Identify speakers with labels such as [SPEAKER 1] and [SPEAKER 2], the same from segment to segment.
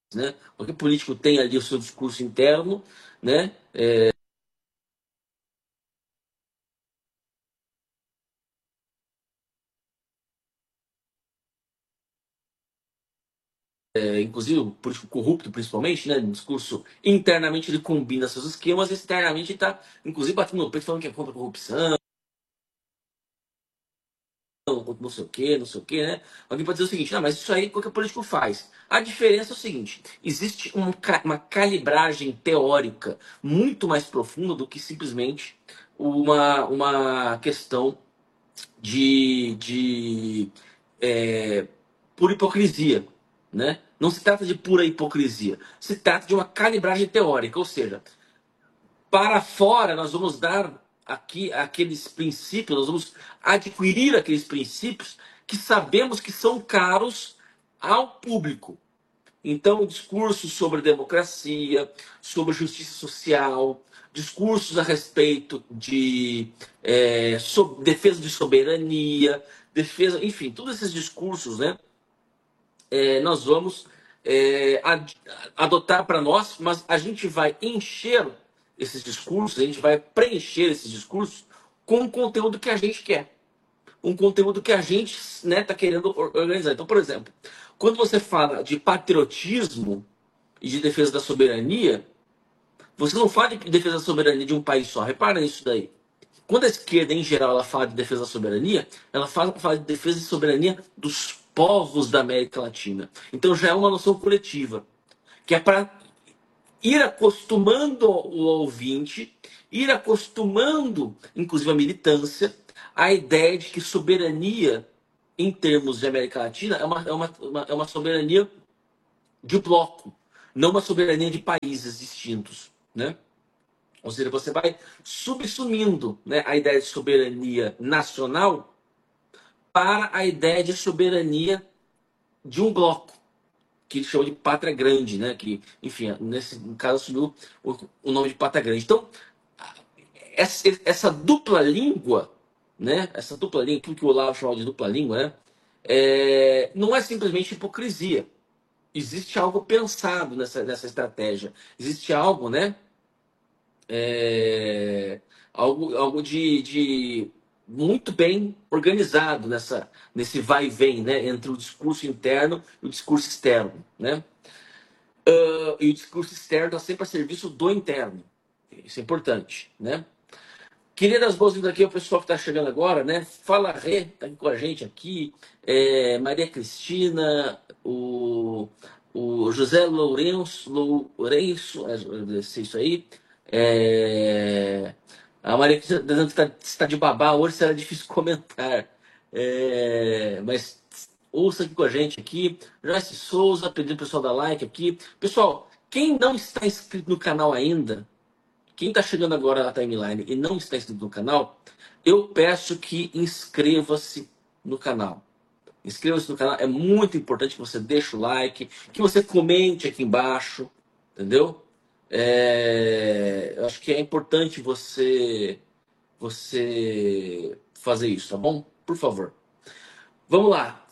[SPEAKER 1] né? Qualquer político tem ali o seu discurso interno, né? Inclusive o político corrupto, principalmente, né? No discurso internamente ele combina seus esquemas, externamente está, inclusive, batendo no peito falando que é contra a corrupção, contra não sei o quê, não sei o quê, né? Alguém pode dizer o seguinte, não, mas isso aí qualquer político faz. A diferença é o seguinte, existe uma calibragem teórica muito mais profunda do que simplesmente uma questão de pura hipocrisia, né? Não se trata de pura hipocrisia, se trata de uma calibragem teórica, ou seja, para fora nós vamos dar aqui aqueles princípios, nós vamos adquirir aqueles princípios que sabemos que são caros ao público. Então, discursos sobre democracia, sobre justiça social, discursos a respeito de defesa de soberania, defesa, enfim, todos esses discursos, né? Nós vamos adotar para nós, mas a gente vai encher esses discursos, a gente vai preencher esses discursos com o conteúdo que a gente quer, um conteúdo que a gente, né, está querendo organizar. Então, por exemplo, quando você fala de patriotismo e de defesa da soberania, você não fala de defesa da soberania de um país só. Repara nisso daí. Quando a esquerda, em geral, ela fala de defesa da soberania, ela fala de defesa de soberania dos povos da América Latina. Então já é uma noção coletiva, que é para ir acostumando o ouvinte, ir acostumando, inclusive a militância, a ideia de que soberania, em termos de América Latina, é uma soberania de bloco, não uma soberania de países distintos, né? Ou seja, você vai subsumindo, né, a ideia de soberania nacional para a ideia de soberania de um bloco, que ele chama de pátria grande, né? Que, enfim, nesse caso assumiu o nome de pátria grande. Então, essa dupla língua, né? Essa dupla língua, aquilo que o Olavo chamava de dupla língua, né? Não é simplesmente hipocrisia. Existe algo pensado nessa estratégia. Existe algo, né? é, algo de muito bem organizado nesse vai e vem, né, entre o discurso interno e o discurso externo, né? E o discurso externo está sempre a serviço do interno. Isso é importante, né? Queria dar as boas-vindas aqui ao pessoal que está chegando agora, né? Fala Rê, tá aqui com a gente aqui, Maria Cristina, o José Lourenço, deve ser isso aí. A Maria Cristina tá dizendo que está de babá hoje, será difícil comentar. Mas ouça aqui com a gente aqui. Joyce Souza, pedindo o pessoal da like aqui. Pessoal, quem não está inscrito no canal ainda, quem está chegando agora na timeline e não está inscrito no canal, eu peço que inscreva-se no canal. Inscreva-se no canal, é muito importante que você deixe o like, que você comente aqui embaixo, entendeu? Eu acho que é importante você fazer isso, tá bom? Por favor. Vamos lá.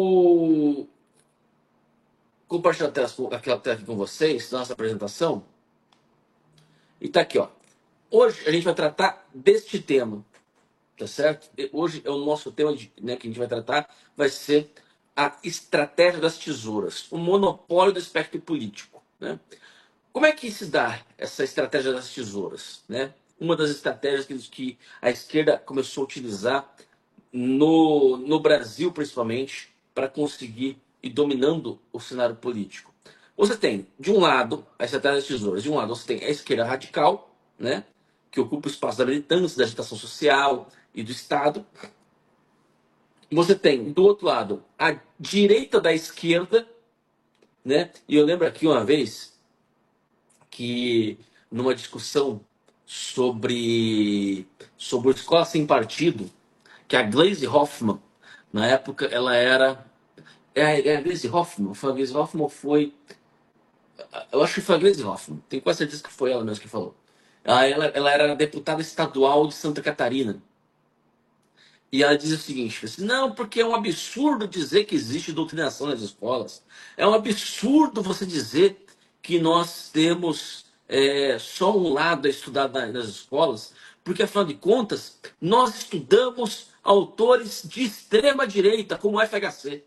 [SPEAKER 1] Compartilhar aquela tela aqui com vocês, nossa apresentação. E tá aqui, ó. Hoje a gente vai tratar deste tema, tá certo? Hoje é o nosso tema, né, que a gente vai tratar, vai ser a estratégia das tesouras, o monopólio do espectro político, né? Como é que se dá essa estratégia das tesouras, né? Uma das estratégias que a esquerda começou a utilizar no Brasil, principalmente, para conseguir ir dominando o cenário político. Você tem, de um lado, a estratégia das tesouras. De um lado, você tem a esquerda radical, né? Que ocupa o espaço da militância, da agitação social e do Estado. Você tem, do outro lado, a direita da esquerda, né? E eu lembro aqui uma vez que, numa discussão sobre escola sem partido, que a Gleisi Hoffmann, na época, ela era. A Gleisi Hoffmann? Foi a Gleisi Hoffmann ou foi. Eu acho que foi a Gleisi Hoffmann, tenho quase certeza que foi ela mesmo que falou. Ela era deputada estadual de Santa Catarina. E ela diz o seguinte, assim, não, porque é um absurdo dizer que existe doutrinação nas escolas. É um absurdo você dizer que nós temos só um lado a estudar nas escolas, porque afinal de contas, nós estudamos autores de extrema direita, como o FHC.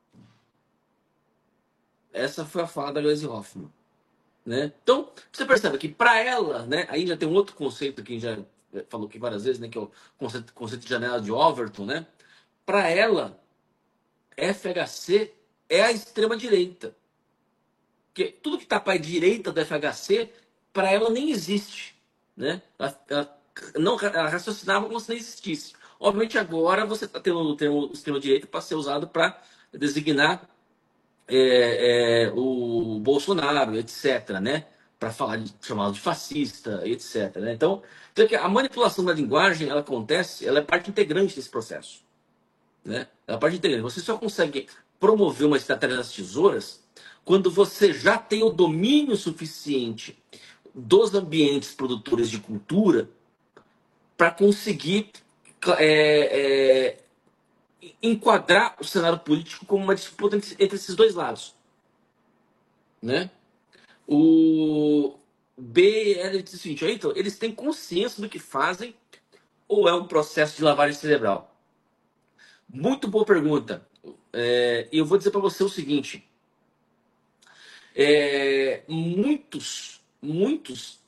[SPEAKER 1] Essa foi a fala da Gleisi Hoffmann. Né? Então, você percebe que para ela, né, aí já tem um outro conceito que a gente já falou aqui várias vezes, né, que é o conceito de janela de Overton, né? Para ela, FHC é a extrema-direita. Porque tudo que está para a direita do FHC, para ela nem existe. Né? Ela raciocinava como se não existisse. Obviamente, agora você está tendo o termo extrema-direita para ser usado para designar o Bolsonaro, etc., né? Para falar de chamá-lo de fascista, etc. Né? Então a manipulação da linguagem ela acontece, ela é parte integrante desse processo. Né? Ela é parte integrante. Você só consegue promover uma estratégia das tesouras quando você já tem o domínio suficiente dos ambientes produtores de cultura para conseguir é, é, enquadrar o cenário político como uma disputa entre esses dois lados. Né? O BL diz o seguinte, então, eles têm consciência do que fazem ou é um processo de lavagem cerebral? Muito boa pergunta. E eu vou dizer para você o seguinte: muitos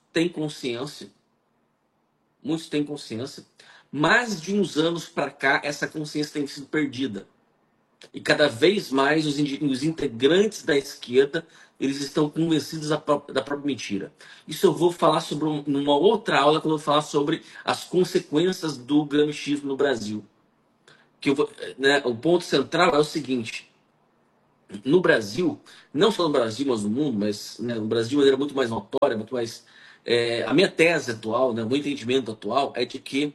[SPEAKER 1] têm consciência, mas de uns anos para cá essa consciência tem sido perdida. E cada vez mais os integrantes da esquerda eles estão convencidos da própria mentira. Isso eu vou falar sobre numa outra aula, quando eu falar sobre as consequências do gramscismo no Brasil. Né, o ponto central é o seguinte: no Brasil, não só no Brasil, mas no mundo, mas né, no Brasil de maneira muito mais notória, muito mais. A minha tese atual, né, o meu entendimento atual é de que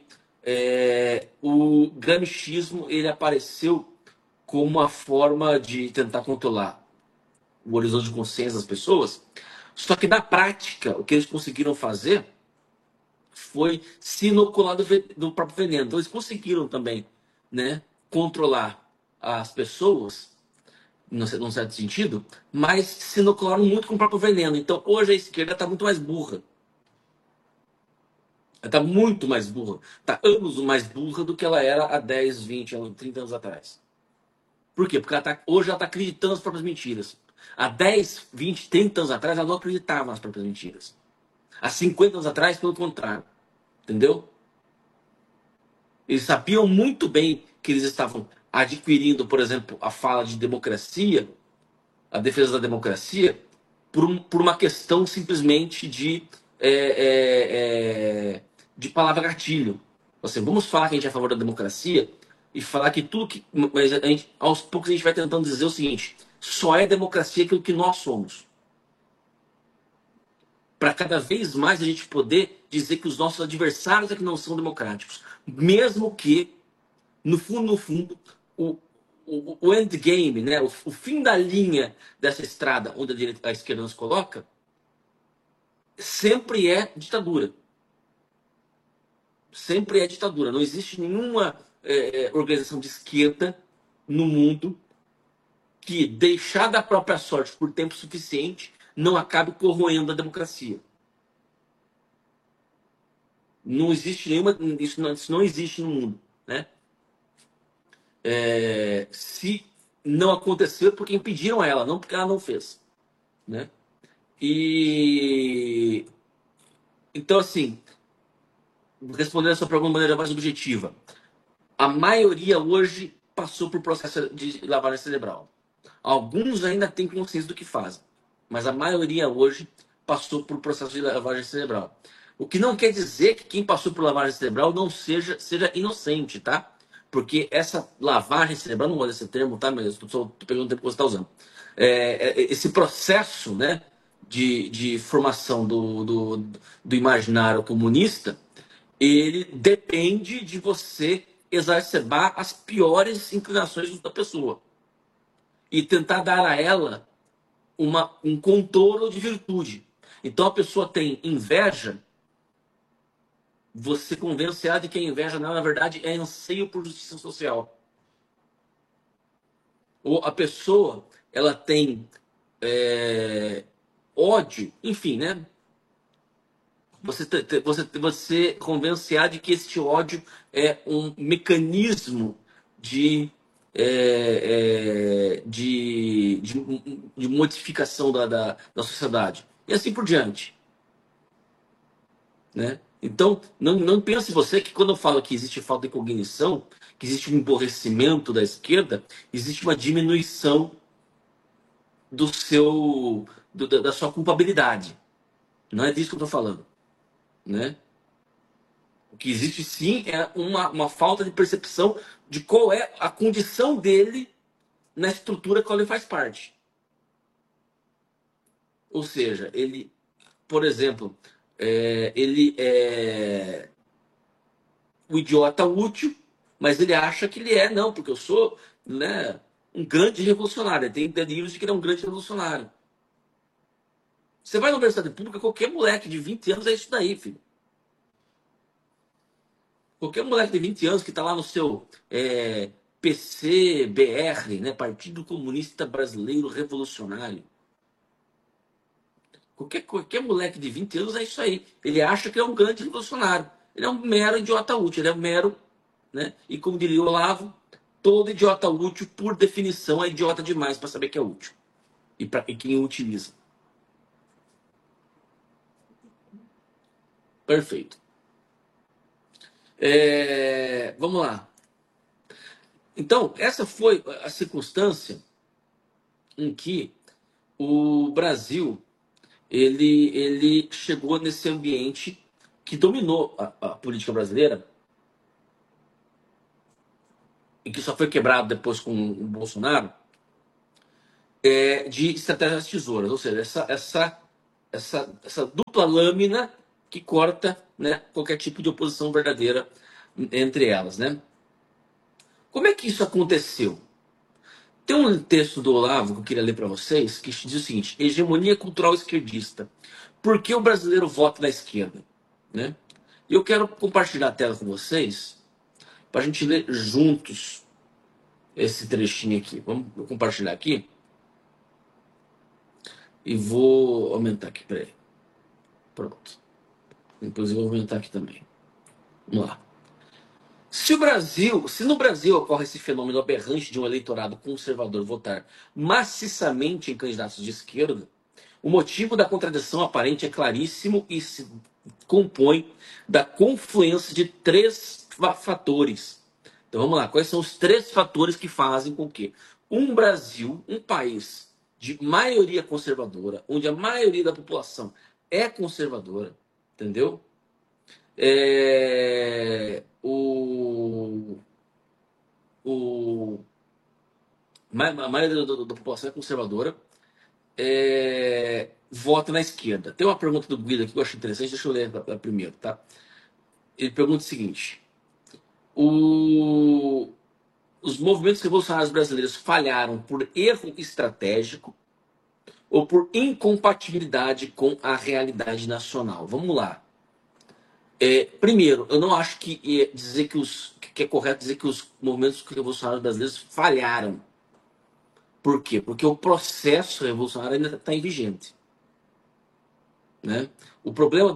[SPEAKER 1] o gramscismo ele apareceu como uma forma de tentar controlar o horizonte de consciência das pessoas. Só que na prática, o que eles conseguiram fazer foi se inocular do próprio veneno. Então eles conseguiram também, né, controlar as pessoas, num certo sentido, mas se inocularam muito com o próprio veneno. Então hoje a esquerda está muito mais burra. Ela está muito mais burra. Está anos mais burra do que ela era há 10, 20, 30 anos atrás. Por quê? Porque hoje ela está acreditando nas próprias mentiras. Há 10, 20, 30 anos atrás, ela não acreditava nas próprias mentiras. Há 50 anos atrás, pelo contrário. Entendeu? Eles sabiam muito bem que eles estavam adquirindo, por exemplo, a fala de democracia, a defesa da democracia, por uma questão simplesmente de palavra gatilho. Assim, vamos falar que a gente é a favor da democracia e falar que tudo que. Mas aos poucos a gente vai tentando dizer o seguinte: só é democracia aquilo que nós somos. Para cada vez mais a gente poder dizer que os nossos adversários é que não são democráticos. Mesmo que, no fundo, o endgame, né, o fim da linha dessa estrada onde a esquerda nos coloca, sempre é ditadura. Sempre é ditadura. Não existe nenhuma organização de esquerda no mundo que, deixar da própria sorte por tempo suficiente, não acabe corroendo a democracia. Não existe nenhuma. Isso não existe no mundo. Né? Se não aconteceu, é porque impediram ela, não porque ela não fez. Né? E. Então, assim, respondendo a sua pergunta de maneira mais objetiva, a maioria hoje passou por processo de lavagem cerebral. Alguns ainda têm consciência do que fazem, mas a maioria hoje passou por processo de lavagem cerebral. O que não quer dizer que quem passou por lavagem cerebral não seja inocente, tá? Porque essa lavagem cerebral, não gosto desse termo, tá? Mas estou pegando o tempo que você está usando. Esse processo, né, de formação do imaginário comunista, ele depende de você exacerbar as piores inclinações da pessoa e tentar dar a ela um contorno de virtude. Então a pessoa tem inveja você convence ela de que a inveja, na verdade, é anseio por justiça social. Ou a pessoa, ela tem é, ódio, enfim, né? Você convence ela de que este ódio é um mecanismo de, de modificação da sociedade. E assim por diante, né? Então, não pense você que quando eu falo que existe falta de cognição, que existe um emborrecimento da esquerda, existe uma diminuição do seu, da sua culpabilidade. Não é disso que eu estou falando, né? O que existe sim é uma falta de percepção de qual é a condição dele na estrutura que ele faz parte. Ou seja, ele, por exemplo, ele é o idiota útil, mas ele acha que ele é, não, porque eu sou, né, um grande revolucionário. Ele tem delírios de que ele é um grande revolucionário. Você vai na universidade pública, qualquer moleque de 20 anos é isso daí, filho. Qualquer moleque de 20 anos que está lá no seu PCBR, né, Partido Comunista Brasileiro Revolucionário. Qualquer moleque de 20 anos é isso aí. Ele acha que é um grande revolucionário. Ele é um mero idiota útil, ele é um mero, né? E como diria o Olavo, todo idiota útil, por definição, é idiota demais para saber que é útil. E quem o utiliza. Perfeito. Vamos lá. Então, essa foi a circunstância em que o Brasil ele chegou nesse ambiente que dominou a política brasileira e que só foi quebrado depois com o Bolsonaro, de estratégias tesouras, ou seja, essa dupla lâmina que corta, né, qualquer tipo de oposição verdadeira entre elas, né? Como é que isso aconteceu? Tem um texto do Olavo que eu queria ler para vocês que diz o seguinte: hegemonia cultural esquerdista. Por que o brasileiro vota na esquerda? Né? E eu quero compartilhar a tela com vocês para a gente ler juntos esse trechinho aqui. Vamos compartilhar aqui e vou aumentar aqui, peraí. Pronto. Depois eu vou aumentar aqui também. Vamos lá. Se no Brasil ocorre esse fenômeno aberrante de um eleitorado conservador votar maciçamente em candidatos de esquerda, o motivo da contradição aparente é claríssimo e se compõe da confluência de três fatores. Então vamos lá, quais são os três fatores que fazem com que um Brasil, um país de maioria conservadora, onde a maioria da população é conservadora, entendeu? O, a maioria da população é conservadora, vota na esquerda. Tem uma pergunta do Guido aqui que eu acho interessante, deixa eu ler primeiro, tá? Ele pergunta o seguinte: o, os movimentos revolucionários brasileiros falharam por erro estratégico ou por incompatibilidade com a realidade nacional? Vamos lá. Primeiro, eu não acho que é correto dizer que os movimentos revolucionários brasileiros falharam. Por quê? Porque o processo revolucionário ainda está vigente. Né? O problema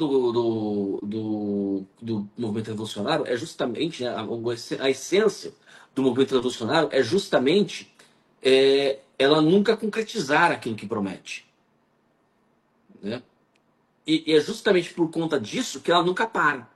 [SPEAKER 1] do movimento revolucionário é justamente, né, a essência do movimento revolucionário é justamente ela nunca concretizar aquilo que promete. Né? E é justamente por conta disso que ela nunca para.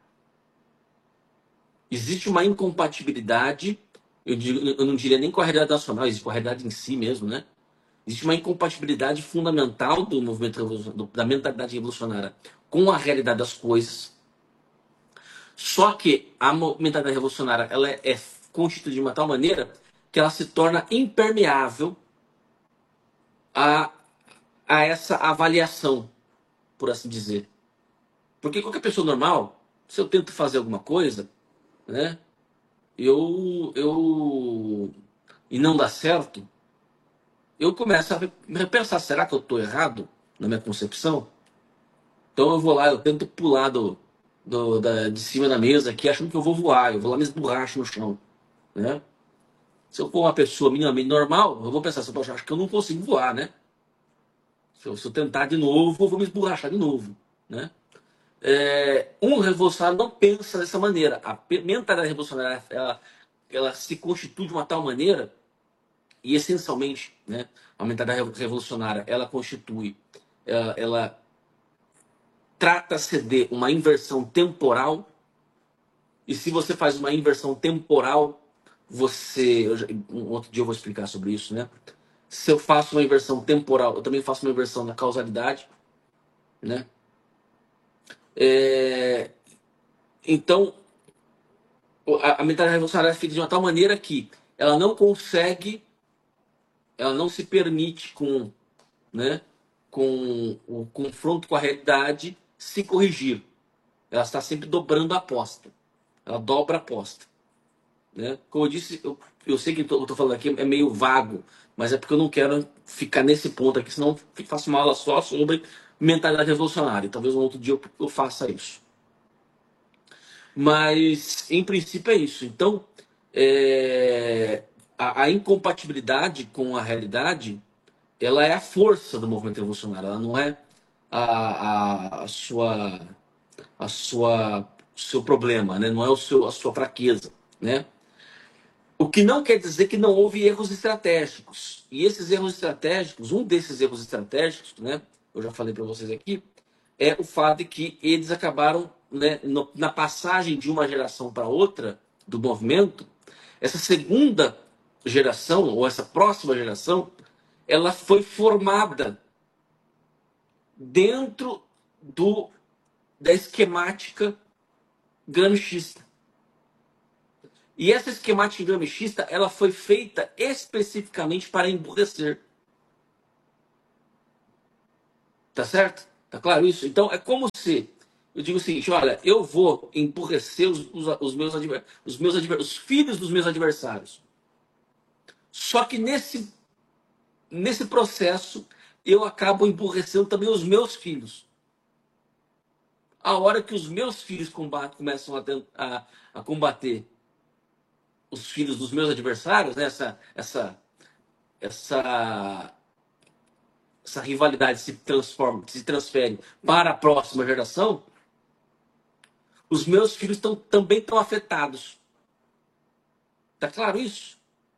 [SPEAKER 1] Existe uma incompatibilidade, eu não diria nem com a realidade nacional, existe com a realidade em si mesmo, né? Existe uma incompatibilidade fundamental do movimento da mentalidade revolucionária com a realidade das coisas. Só que a mentalidade revolucionária ela é constituída de uma tal maneira que ela se torna impermeável a, a essa avaliação, por assim dizer. Porque qualquer pessoa normal, se eu tento fazer alguma coisa, né, e não dá certo, eu começo a repensar, será que eu estou errado na minha concepção? Então eu vou lá, eu tento pular de cima da mesa aqui, achando que eu vou voar. Eu vou lá me esborracho no chão, né? Se eu for uma pessoa minimamente normal, eu vou pensar assim, poxa, acho que eu não consigo voar, né? Se eu tentar de novo, eu vou me esborrachar de novo, né? Um revolucionário não pensa dessa maneira. A mentalidade revolucionária, ela se constitui de uma tal maneira, e essencialmente, né, a mentalidade revolucionária, ela constitui, ela trata-se de uma inversão temporal. E se você faz uma inversão temporal, um outro dia eu vou explicar sobre isso, né? Se eu faço uma inversão temporal, eu também faço uma inversão na causalidade, né? É, então, a mentalidade revolucionária é feita de uma tal maneira que ela não consegue, ela não se permite né, com o confronto com a realidade se corrigir. Ela está sempre dobrando a aposta. Ela dobra a aposta. Né? Como eu disse, eu sei que eu estou falando aqui é meio vago, mas é porque eu não quero ficar nesse ponto aqui, senão eu faço uma aula só sobre mentalidade revolucionária. Talvez um outro dia eu faça isso. Mas, em princípio, é isso. Então, a incompatibilidade com a realidade, ela é a força do movimento revolucionário. Ela não é o seu problema, né? Não é a sua fraqueza, né? O que não quer dizer que não houve erros estratégicos. E esses erros estratégicos, um desses erros estratégicos, né? Eu já falei para vocês aqui, é o fato de que eles acabaram, né, na passagem de uma geração para outra do movimento, essa segunda geração, ou essa próxima geração, ela foi formada dentro da esquemática gramscista. E essa esquemática gramscista, ela foi feita especificamente para emburrecer. Tá certo? Tá claro isso? Então, é como se eu digo o seguinte: olha, eu vou empurrecer os filhos dos meus adversários. Só que nesse processo, eu acabo empurrecendo também os meus filhos. A hora que os meus filhos começam a combater os filhos dos meus adversários, né, essa, essa rivalidade se transfere para a próxima geração, os meus filhos também estão afetados. Tá claro isso?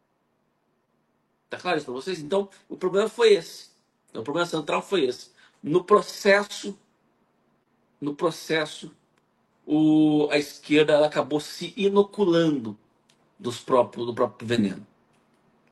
[SPEAKER 1] Tá claro isso para vocês? Então, o problema foi esse. O problema central foi esse. No processo, a esquerda ela acabou se inoculando do próprio veneno.